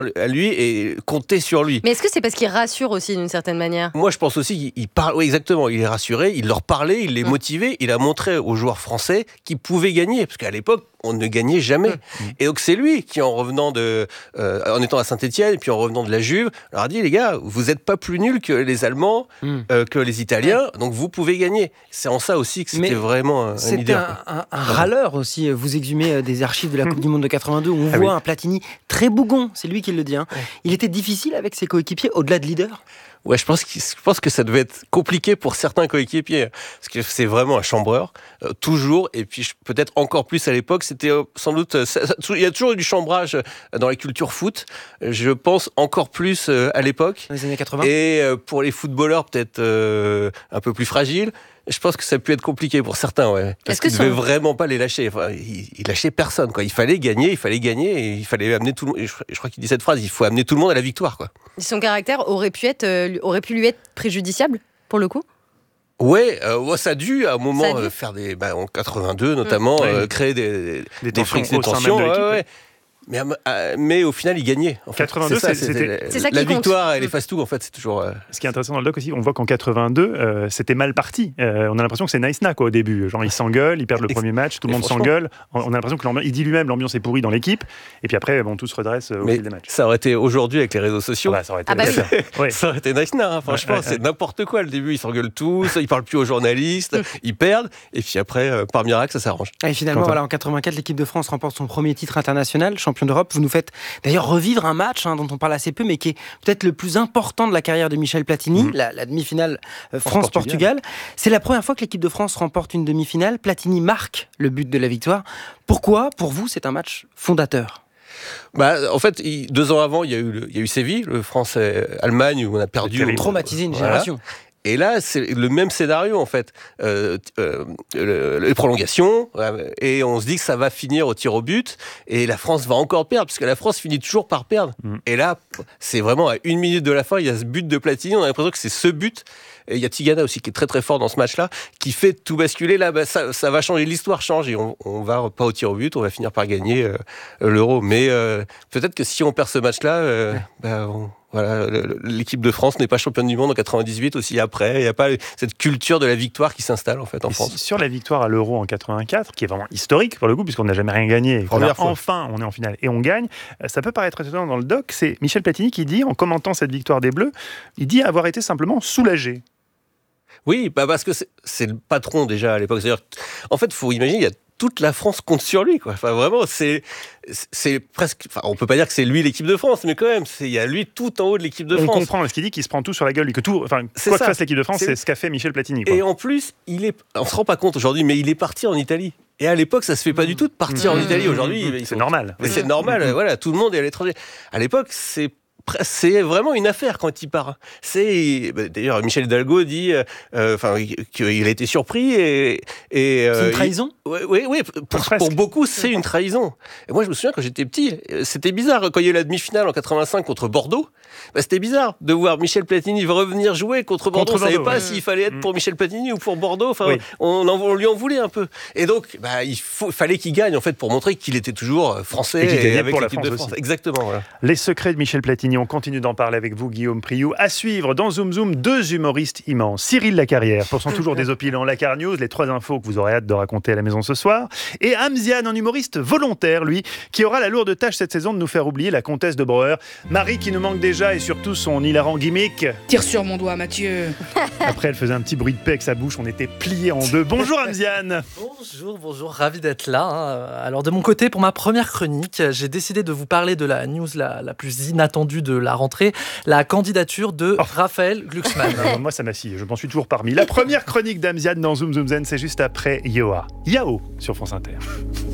à lui et compter sur lui. Mais est-ce que c'est parce qu'il rassure aussi d'une certaine manière ? Moi, je pense aussi qu'il parle. Oui, exactement. Il est rassuré, il leur parlait, il les motivait, il a montré aux joueurs français qu'ils pouvaient gagner, parce qu'à l'époque, on ne gagnait jamais. Et donc, c'est lui qui, en revenant en étant à Saint-Étienne, et puis en revenant de la Juve, leur a dit, les gars, vous n'êtes pas plus nuls que les Allemands, que les Italiens, donc vous pouvez gagner. C'est en ça aussi que c'était vraiment un leader. C'était un râleur aussi. Vous exhumez des archives de la Coupe du Monde de 82 où on voit un Platini très bougon, c'est lui qui le dit. Il était difficile avec ses coéquipiers, au-delà de leader ? Ouais, je pense que ça devait être compliqué pour certains coéquipiers, parce que c'est vraiment un chambreur, toujours, et puis peut-être encore plus à l'époque, c'était sans doute, il y a toujours eu du chambrage dans la culture foot, je pense encore plus à l'époque. Dans les années 80. Et pour les footballeurs, peut-être un peu plus fragiles, je pense que ça a pu être compliqué pour certains, ouais. Parce qu'ils ne devaient vraiment pas les lâcher. Enfin, ils lâchaient personne, quoi. Il fallait gagner, et il fallait amener tout le monde. Je crois qu'il dit cette phrase, il faut amener tout le monde à la victoire, quoi. Son caractère aurait pu lui être préjudiciable, pour le coup ? Ouais, ça a dû à un moment faire en 82 notamment, créer des frictions, des tensions. Mais au final, il gagnait. En fait. 82, c'est ça qui la compte. victoire, elle efface tout. En fait, c'est toujours. Ce qui est intéressant dans le doc aussi, on voit qu'en 82, c'était mal parti. On a l'impression que c'est Naïsna au début. Genre, ils s'engueulent, ils perdent le premier match, tout le monde s'engueule. On a l'impression il dit lui-même, l'ambiance est pourrie dans l'équipe. Et puis après, tout se redresse au fil des matchs. Ça aurait été aujourd'hui avec les réseaux sociaux. Ça aurait été ça aurait été Naïsna. Franchement, c'est n'importe quoi. Le début, ils s'engueulent tous, ils parlent plus aux journalistes, ils perdent. Et puis après, par miracle, ça s'arrange. Et finalement, en 84, l'équipe de France remporte son premier titre international, champion d'Europe. Vous nous faites d'ailleurs revivre un match dont on parle assez peu, mais qui est peut-être le plus important de la carrière de Michel Platini, la demi-finale France-Portugal. C'est la première fois que l'équipe de France remporte une demi-finale. Platini marque le but de la victoire. Pourquoi, pour vous, c'est un match fondateur ? En fait, 2 ans avant, il y a eu Séville, le France-Allemagne, où on a perdu. Traumatisé une génération. Et là, c'est le même scénario, en fait. Les prolongations, et on se dit que ça va finir au tir au but, et la France va encore perdre, parce que la France finit toujours par perdre. Et là, c'est vraiment à 1 minute de la fin, il y a ce but de Platini, on a l'impression que c'est ce but. Et il y a Tigana aussi qui est très très fort dans ce match-là, qui fait tout basculer. Là, ça va changer, l'histoire change, et on va pas au tir au but, on va finir par gagner l'Euro. Mais peut-être que si on perd ce match-là, voilà, l'équipe de France n'est pas championne du monde en 98 aussi après. Il n'y a pas cette culture de la victoire qui s'installe en fait en France. Sur la victoire à l'Euro en 84, qui est vraiment historique pour le coup, puisqu'on n'a jamais rien gagné. Enfin, on est en finale et on gagne. Ça peut paraître étonnant dans le doc. C'est Michel Platini qui dit, en commentant cette victoire des Bleus, il dit avoir été simplement soulagé. Oui, parce que c'est le patron déjà à l'époque. C'est-à-dire, en fait, il faut imaginer, il y a toute la France compte sur lui, quoi. Enfin, vraiment, c'est presque. Enfin, on peut pas dire que c'est lui l'équipe de France, mais quand même, il y a lui tout en haut de l'équipe de France. On comprend ce qu'il dit, qu'il se prend tout sur la gueule, que tout. Enfin, quoi que fasse l'équipe de France, c'est ce qu'a fait Michel Platini, quoi. Et en plus, on se rend pas compte aujourd'hui, mais il est parti en Italie. Et à l'époque, ça se fait pas du tout de partir en Italie. Aujourd'hui, c'est normal. Mais c'est normal. Voilà, tout le monde est à l'étranger. À l'époque, c'est vraiment une affaire quand il part. D'ailleurs, Michel Hidalgo dit qu'il a été surpris et c'est une trahison. Oui, pour beaucoup, c'est une trahison. Et moi, je me souviens quand j'étais petit, c'était bizarre quand il y a eu la demi-finale en 85 contre Bordeaux. C'était bizarre de voir Michel Platini revenir jouer contre Bordeaux. On ne savait pas s'il fallait être pour Michel Platini ou pour Bordeaux. Enfin, on lui en voulait un peu. Et donc, il fallait qu'il gagne en fait pour montrer qu'il était toujours français et avec pour l'équipe de France. Aussi. Exactement. Voilà. Les secrets de Michel Platini. On continue d'en parler avec vous, Guillaume Priou. À suivre dans Zoom Zoom, 2 humoristes immenses. Cyril Lacarrière, pour son toujours désopilant Lacar News, les 3 infos que vous aurez hâte de raconter à la maison ce soir. Et Hamziane, un humoriste volontaire, lui, qui aura la lourde tâche cette saison de nous faire oublier la comtesse de Breuer. Marie qui nous manque déjà et surtout son hilarant gimmick. Tire sur mon doigt, Mathieu. Après, elle faisait un petit bruit de paix avec sa bouche, on était pliés en 2. Bonjour Hamziane. Bonjour, ravi d'être là. Alors de mon côté, pour ma première chronique, j'ai décidé de vous parler de la news la plus inattendue de la rentrée, la candidature de Raphaël Glucksmann. Moi, ça m'a scié, je m'en suis toujours parmi. La première chronique d'Hamziane dans Zoom Zoom Zen, c'est juste après Yao sur France Inter.